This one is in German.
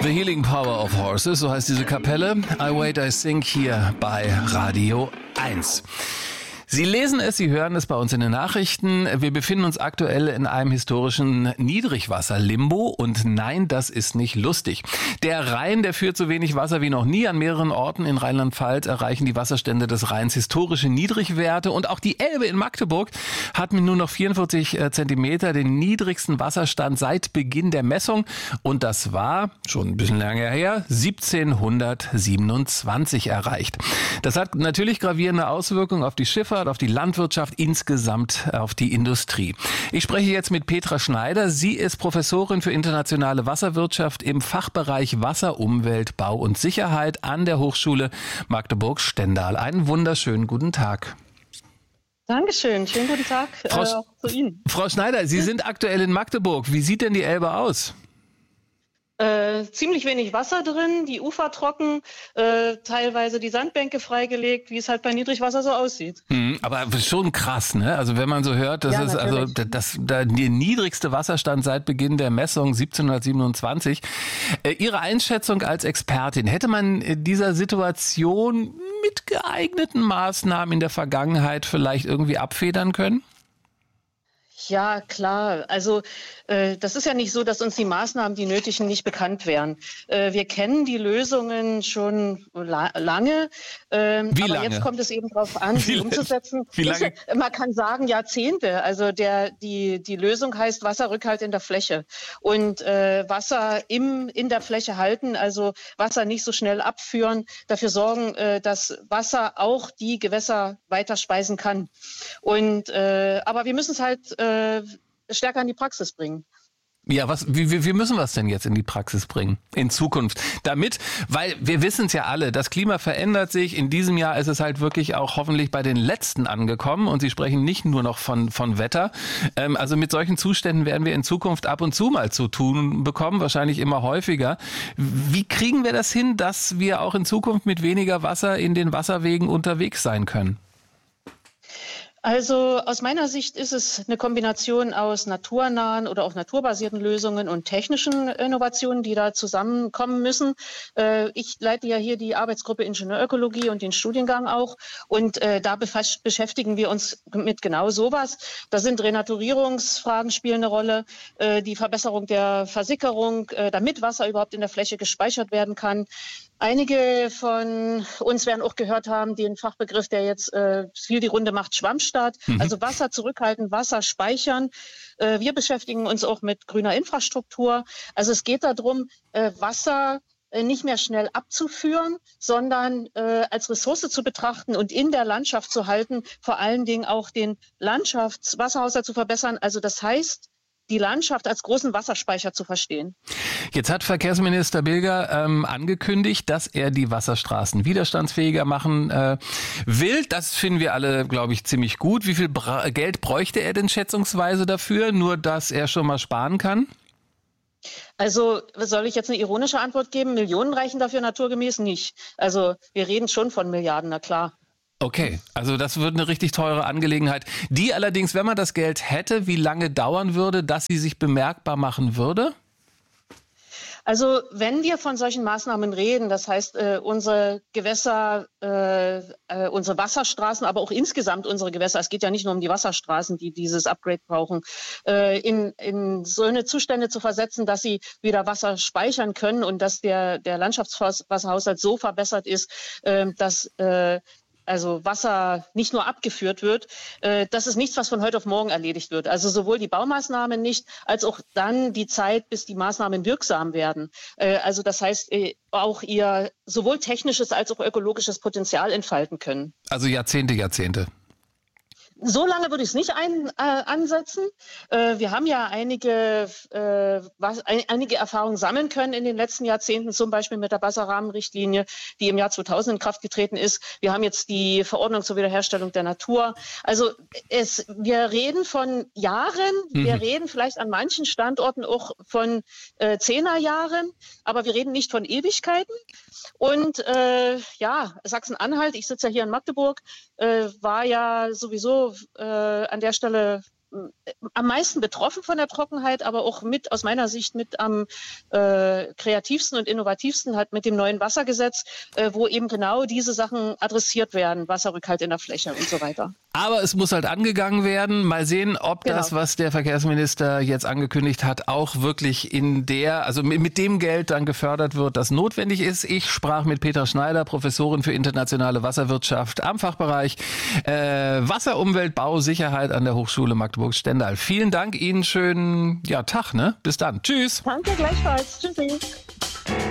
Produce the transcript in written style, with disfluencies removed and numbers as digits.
The Healing Power of Horses, so heißt diese Kapelle. I Wait, I Sing hier bei Radio 1. Sie lesen es, Sie hören es bei uns in den Nachrichten. Wir befinden uns aktuell in einem historischen Niedrigwasser-Limbo und nein, das ist nicht lustig. Der Rhein, der führt so wenig Wasser wie noch nie. An mehreren Orten in Rheinland-Pfalz erreichen die Wasserstände des Rheins historische Niedrigwerte und auch die Elbe in Magdeburg hat mit nur noch 44 Zentimeter den niedrigsten Wasserstand seit Beginn der Messung und das war schon ein bisschen länger her, 1727 erreicht. Das hat natürlich gravierende Auswirkungen auf die Schifffahrt, auf die Landwirtschaft, insgesamt auf die Industrie. Ich spreche jetzt mit Petra Schneider. Sie ist Professorin für internationale Wasserwirtschaft im Fachbereich Wasser, Umwelt, Bau und Sicherheit an der Hochschule Magdeburg-Stendal. Einen wunderschönen guten Tag. Dankeschön. Schönen guten Tag auch zu Ihnen. Frau Schneider, Sie sind aktuell in Magdeburg. Wie sieht denn die Elbe aus? Ziemlich wenig Wasser drin, die Ufer trocken, teilweise die Sandbänke freigelegt, wie es halt bei Niedrigwasser so aussieht. Aber schon krass, ne? Also wenn man so hört, das ist natürlich. Der niedrigste Wasserstand seit Beginn der Messung 1727. Ihre Einschätzung als Expertin, hätte man dieser Situation mit geeigneten Maßnahmen in der Vergangenheit vielleicht irgendwie abfedern können? Ja, klar. Also das ist ja nicht so, dass uns die Maßnahmen, die nötigen, nicht bekannt wären. Wir kennen die Lösungen schon lange. Wie aber lange? Jetzt kommt es eben darauf an, sie umzusetzen. Wie lange? Man kann sagen Jahrzehnte. Also die Lösung heißt Wasserrückhalt in der Fläche. Und Wasser in der Fläche halten, also Wasser nicht so schnell abführen, dafür sorgen, dass Wasser auch die Gewässer weiter speisen kann. Aber wir müssen es halt stärker in die Praxis bringen. Ja, wie müssen wir es denn jetzt in die Praxis bringen, in Zukunft? Weil wir wissen es ja alle, das Klima verändert sich. In diesem Jahr ist es halt wirklich auch hoffentlich bei den Letzten angekommen und Sie sprechen nicht nur noch von Wetter. Also mit solchen Zuständen werden wir in Zukunft ab und zu mal zu tun bekommen, wahrscheinlich immer häufiger. Wie kriegen wir das hin, dass wir auch in Zukunft mit weniger Wasser in den Wasserwegen unterwegs sein können? Also aus meiner Sicht ist es eine Kombination aus naturnahen oder auch naturbasierten Lösungen und technischen Innovationen, die da zusammenkommen müssen. Ich leite ja hier die Arbeitsgruppe Ingenieurökologie und den Studiengang auch. Und da beschäftigen wir uns mit genau sowas. Da sind Renaturierungsfragen spielen eine Rolle, die Verbesserung der Versickerung, damit Wasser überhaupt in der Fläche gespeichert werden kann. Einige von uns werden auch gehört haben, den Fachbegriff, der jetzt viel die Runde macht, Schwammstaat. Also Wasser zurückhalten, Wasser speichern. Wir beschäftigen uns auch mit grüner Infrastruktur. Also es geht darum, Wasser nicht mehr schnell abzuführen, sondern als Ressource zu betrachten und in der Landschaft zu halten, vor allen Dingen auch den Landschaftswasserhaushalt zu verbessern. Also das heißt, die Landschaft als großen Wasserspeicher zu verstehen. Jetzt hat Verkehrsminister Bilger angekündigt, dass er die Wasserstraßen widerstandsfähiger machen will. Das finden wir alle, glaube ich, ziemlich gut. Wie viel Geld bräuchte er denn schätzungsweise dafür? Nur, dass er schon mal sparen kann? Also soll ich jetzt eine ironische Antwort geben? Millionen reichen dafür naturgemäß nicht. Also wir reden schon von Milliarden, na klar. Okay, also das wird eine richtig teure Angelegenheit, die allerdings, wenn man das Geld hätte, wie lange dauern würde, dass sie sich bemerkbar machen würde? Also wenn wir von solchen Maßnahmen reden, das heißt unsere Gewässer, unsere Wasserstraßen, aber auch insgesamt unsere Gewässer, es geht ja nicht nur um die Wasserstraßen, die dieses Upgrade brauchen, in so eine Zustände zu versetzen, dass sie wieder Wasser speichern können und dass der Landschaftswasserhaushalt so verbessert ist, dass also Wasser nicht nur abgeführt wird, das ist nichts, was von heute auf morgen erledigt wird. Also sowohl die Baumaßnahmen nicht, als auch dann die Zeit, bis die Maßnahmen wirksam werden. Also das heißt, auch ihr sowohl technisches als auch ökologisches Potenzial entfalten können. Also Jahrzehnte. So lange würde ich es nicht ansetzen. Wir haben ja einige Erfahrungen sammeln können in den letzten Jahrzehnten, zum Beispiel mit der Wasserrahmenrichtlinie, die im Jahr 2000 in Kraft getreten ist. Wir haben jetzt die Verordnung zur Wiederherstellung der Natur. Also wir reden von Jahren, wir reden vielleicht an manchen Standorten auch von 10er Jahren, aber wir reden nicht von Ewigkeiten. Und Sachsen-Anhalt, ich sitze ja hier in Magdeburg, war ja sowieso an der Stelle am meisten betroffen von der Trockenheit, aber auch aus meiner Sicht mit am kreativsten und innovativsten halt mit dem neuen Wassergesetz, wo eben genau diese Sachen adressiert werden, Wasserrückhalt in der Fläche und so weiter. Aber es muss halt angegangen werden. Mal sehen, ob das, was der Verkehrsminister jetzt angekündigt hat, auch wirklich also mit dem Geld dann gefördert wird, das notwendig ist. Ich sprach mit Petra Schneider, Professorin für internationale Wasserwirtschaft am Fachbereich Wasser, Umwelt, Bau, Sicherheit an der Hochschule Magdeburg-Stendal. Vielen Dank Ihnen, schönen Tag, ne? Bis dann. Tschüss. Danke gleichfalls. Tschüssi.